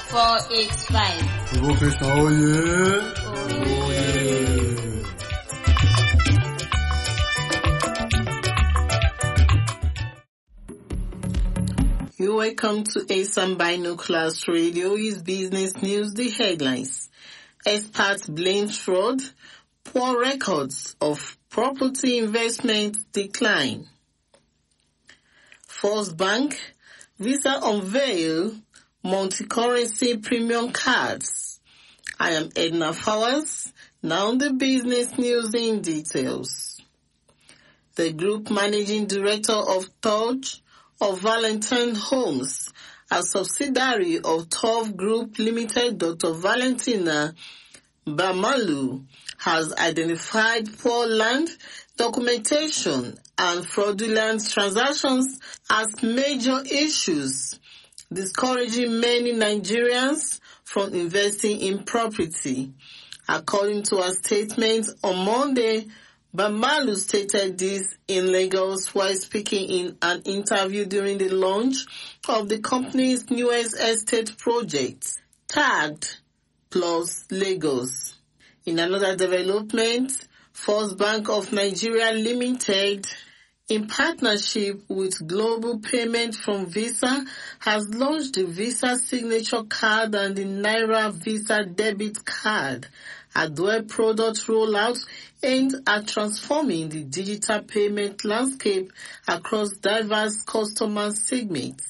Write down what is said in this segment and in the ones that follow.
485. Professor Oye. You're welcome to ASAM Binoculars Radio. Is business news, the headlines. Experts blame fraud, poor records of property investment decline. First Bank, Visa unveil multi-currency premium cards. I am Edna Fowers. Now the business news in details. The group managing director of Touch of Valentine Homes, a subsidiary of Tove Group Limited, Dr. Valentina Bamalu, has identified poor land documentation and fraudulent transactions as major issues, discouraging many Nigerians from investing in property. According to a statement on Monday, Bamalu stated this in Lagos while speaking in an interview during the launch of the company's newest estate project, tagged Plus Lagos. In another development, First Bank of Nigeria Limited, in partnership with Global Payment from Visa, has launched the Visa Signature Card and the Naira Visa Debit Card, a dual product rollout aimed at transforming the digital payment landscape across diverse customer segments.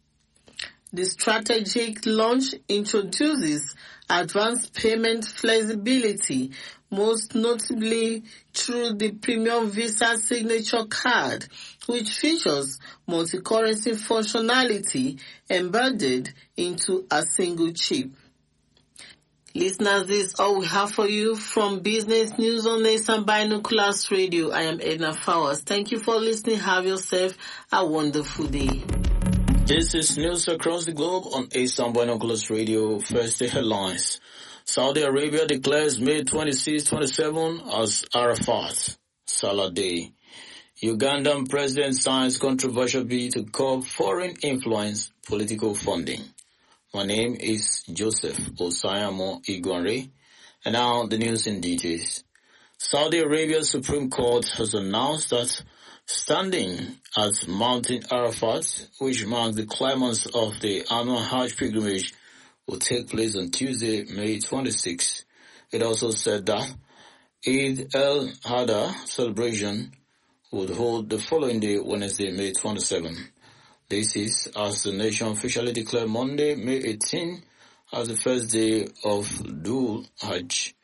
The strategic launch introduces advanced payment flexibility, most notably through the Premium Visa Signature Card, which features multi-currency functionality embedded into a single chip. Listeners, this is all we have for you from Business News on ASAM Binoculars Radio. I am Edna Fowers. Thank you for listening. Have yourself a wonderful day. This is news across the globe on ASAM Binoculars Radio. First, the headlines. Saudi Arabia declares May 26-27 as Arafat Salah Day. Ugandan president signs controversial bill to curb foreign influence political funding. My name is Joseph Osayamo Igwanre, and now the news in details. Saudi Arabia's Supreme Court has announced that standing at Mountain Arafat, which marks the climax of the annual Hajj pilgrimage, will take place on Tuesday, May 26. It also said that Eid al-Adha celebration would hold the following day, Wednesday, May 27. This is as the nation officially declared Monday, May 18, as the first day of Dhul Hajj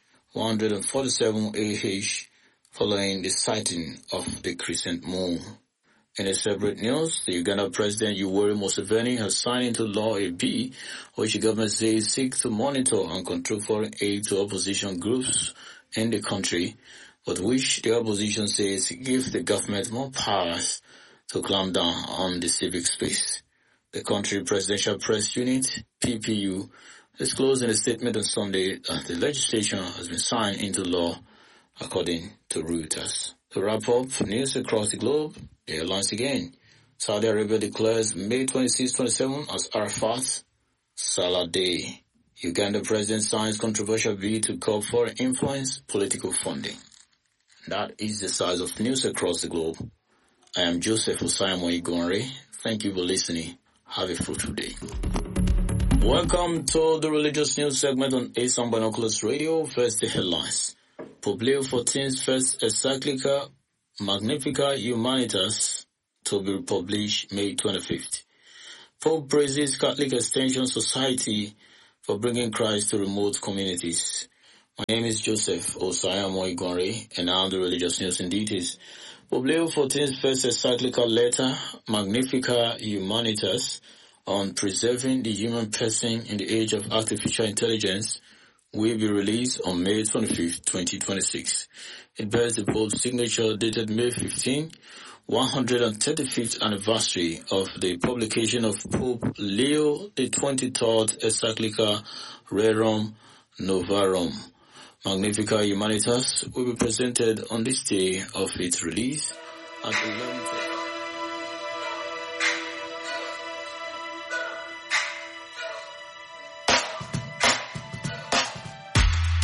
147 AH, following the sighting of the crescent moon. In a separate news, the Uganda President Yoweri Museveni has signed into law a bill which the government says seeks to monitor and control foreign aid to opposition groups in the country, but which the opposition says gives the government more powers to clamp down on the civic space. The country Presidential Press Unit, PPU, disclosed in a statement on Sunday that the legislation has been signed into law, according to Reuters. To wrap up news across the globe, the headlines again. Saudi Arabia declares May 26-27 as Arafat Salah Day. Uganda president signs controversial bill to curb foreign influence political funding. That is the size of news across the globe. I am Joseph Osayamo Igwanre. Thank you for listening. Have a fruitful day. Welcome to the religious news segment on ASAM Binoculars Radio. First, the headlines. Pope Leo XIV's first encyclical Magnificat Humanitas to be published May 25th. Pope praises Catholic Extension Society for bringing Christ to remote communities. My name is Joseph Osayamo Igwanre, and I'm the religious news in details. Pope Leo XIV's first encyclical letter, Magnificat Humanitas, on preserving the human person in the age of artificial intelligence, will be released on May 25, 2026. It bears the Pope's signature dated May 15, 135th anniversary of the publication of Pope Leo XXIII encyclical Rerum Novarum. Magnificat Humanitas will be presented on this day of its release at 11:30.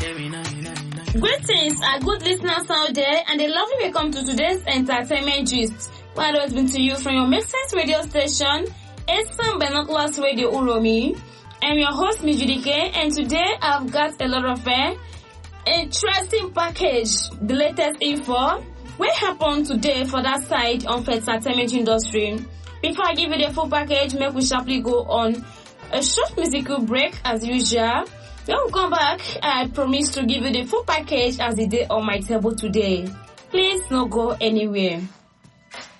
Greetings, our good listeners out there, and a lovely welcome to today's entertainment gist. Well, it's been to you from your Make Sense radio station, Esan Binoculars Radio Uromi. I'm your host, Mijudike, and today I've got a lot of interesting package, the latest info. What happened today for that side of entertainment industry? Before I give you the full package, make we sharply go on a short musical break as usual. When we come back, I promise to give you the full package as the day on my table today. Please don't go anywhere.